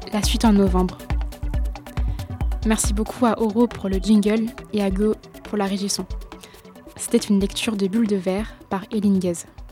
la suite en novembre. Merci beaucoup à Oro pour le jingle et à Go pour la régie son. C'était une lecture de Bulle de verre par Éline Guez.